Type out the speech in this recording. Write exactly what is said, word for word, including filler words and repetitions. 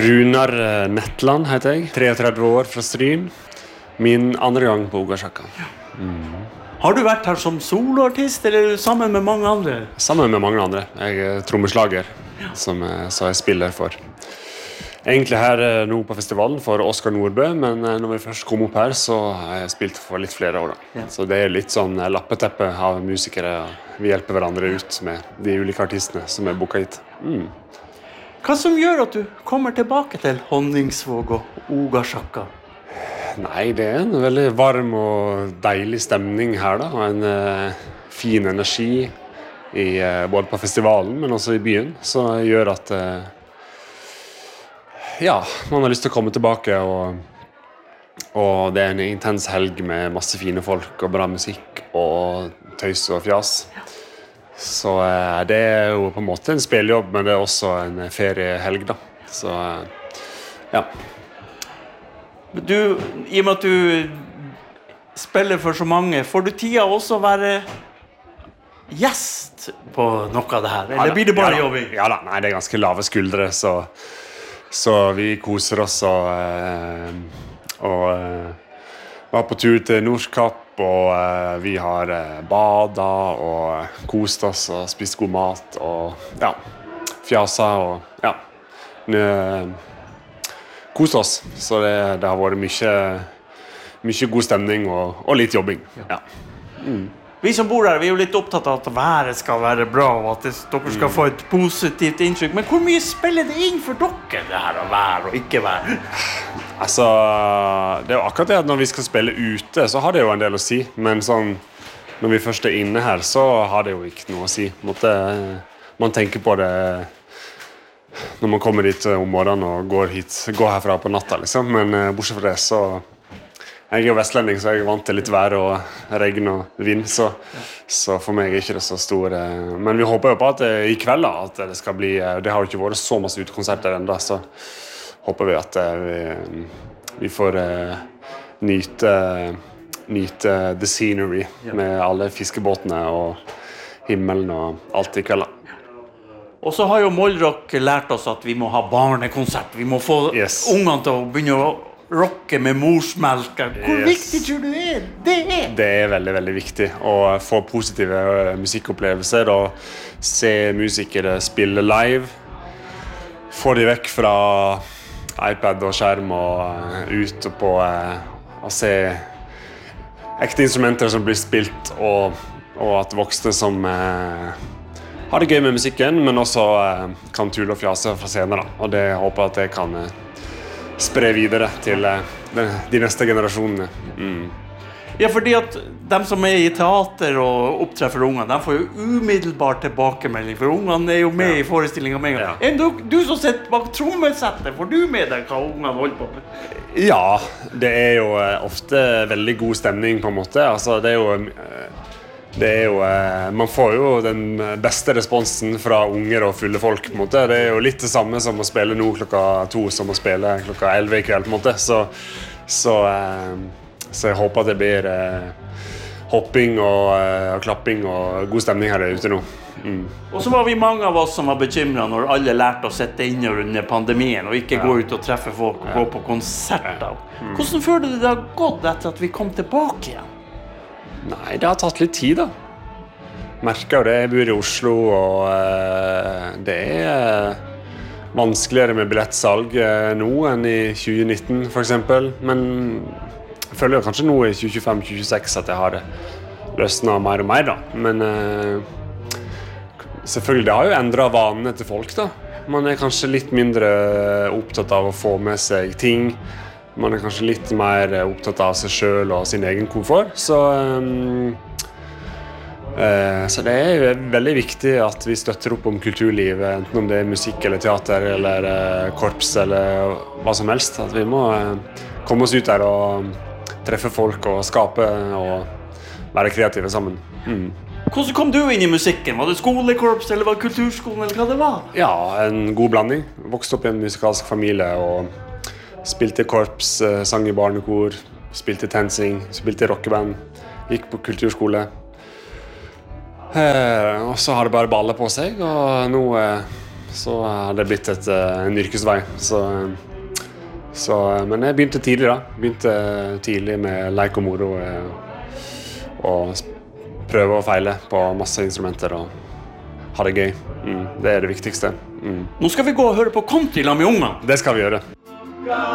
Runar Netland heter jeg, treogtredve år fra Stryn. Min andre gang på Ugarsjaka. Mm. Har du vært her som soloartist, eller sammen med mange andre? Sammen med mange andre. Jeg er trommeslager, ja. som, som jeg spiller for. Egentlig her nå på festivalen for Oskar Nordbø, men når vi først kom opp her, så har jeg spilt for litt flere år. Da. Ja. Så det er litt sånn lappeteppe av musikere. Vi hjelper hverandre ut med de ulike artistene som er boka hit. Mm. Hva som gjør at du kommer tilbake til Honningsvåg og Ugarsjaka? Nei, det er en veldig varm og deilig stemning her da, og en uh, fin energi i, uh, både på festivalen, men også i byen, som gjør at uh, ja, man har lyst til å komme tilbake, og, og det er en intens helg med masse fine folk og bra musikk og tøys og fjas. Så uh, det er jo på en måte en spillejobb, men det er også en feriehelg da. Så uh, ja. Du, i og med at du spiller for så mange, får du tida også å være gjest på noe av det her? Eller ja, blir det bare ja, jobbing? Ja da, nei, det er ganske lave skuldre, så, så vi koser oss og, og, og var på tur til Nordkapp, og vi har bada og kost oss og spist god mat og ja, fjasa og ja, kost oss. Så det, det har vært mye, mye god stemning og, og litt jobbing. Ja. Mm. Vi som bor her, vi er jo litt opptatt av at været skal være bra og at det, dere skal få et positivt inntrykk. Men hvor mye spiller det inn for dere, det her å være og ikke være? Altså, det er jo akkurat det at når vi skal spille ute, så har det jo en del å si. Men sånn, når vi først er inne her, så har det jo ikke noe å si. Måtte, man tenker på det når man kommer dit om morgenen og går, hit, går herfra på natta, liksom. Men bortsett fra det, så jeg er jo vestlending, så jeg er vant til litt vær og regn og vind, så, så for meg er ikke det så stor. Men vi håper jo på at det, i kveld da, at det skal bli, det har jo ikke vært så masse utekonserter enda, så håper vi at vi, vi får uh, nyte, nyte the scenery med alle fiskebåtene og himmelen og alt i kveld. Og så har jo Mollrock lært oss at vi må ha barnekonsert. Vi må få yes. ungene til å begynne å rocke med morsmelk. Hvor yes. viktig tror du det er? Det er? Det er veldig, veldig viktig å få positive musikkopplevelser og se musikere spille live. Få de vekk fra iPad og skjerm og ut på å se ekte instrumenter som blir spilt, og, og at voksne som eh, har det gøy med musikken, men også eh, kan tulle og fjase fra scenen da. Og det håper jeg at jeg kan eh, spre videre til eh, de, de neste generasjonene. Mm. Ja, fordi at de som er i teater og opptrer for ungene, de får jo umiddelbar tilbakemelding, for ungene er jo med ja. i forestillingen med en gang. Ja. Du, du som sitter bak trommesettet, får du med deg hva ungene holder på med? Ja, det er jo ofte veldig god stemning på en måte. Altså, det er jo... Det er jo, man får jo den beste responsen fra unger og fulle folk på en måte. Det er jo litt det samme som å spille nå klokka to som å spille klokka elleve i kveld på en måte. Så, så, så jeg håper at det blir hopping og, og klapping og god stemning her ute nå. Mm. Og så var vi mange av oss som var bekymret når alle lærte å sitte inne under pandemien og ikke ja. gå ut og treffe folk og ja. gå på konserter. Mm. Hvordan føler du det har gått etter at vi kom tilbake igjen? Nei, det har tatt litt tid da. Merker jo det, jeg bor i Oslo, og uh, det er uh, vanskeligere med billettsalg uh, nå enn i tjue nitten for eksempel. Men jeg føler jo kanskje nå i tjue tjuefem til tjue tjueseks at jeg har det løsnet mer og mer da. Men uh, selvfølgelig, det har jo endret vanene til folk da. Man er kanskje litt mindre opptatt av å få med seg ting. Man er kanskje litt mer opptatt av seg selv og sin egen komfort. Så, um, uh, så det er veldig viktig at vi støtter opp om kulturlivet, enten om det er musikk eller teater eller uh, korps eller hva som helst. At vi må uh, komme oss ut der og treffe folk og skape og være kreative sammen. Mm. Hvordan kom du inn i musikken? Var det skolekorps eller var det kulturskolen eller hva det var? Ja, en god blanding. Vokste opp i en musikalsk familie og spilte korps, sang i barnekor, spilte tensing, spilte rockeband, gikk på kulturskole. Eh, og så har det bare ballet på seg, og nå eh, så hadde det blitt et, en yrkesvei. Så, så, men jeg begynte tidlig da. Begynte tidlig med leik og moro. Og prøve og feile på masse instrumenter og ha det gøy. Mm, det er det viktigste. Mm. Nå skal vi gå og høre på country la med ungene. Det skal vi gjøre.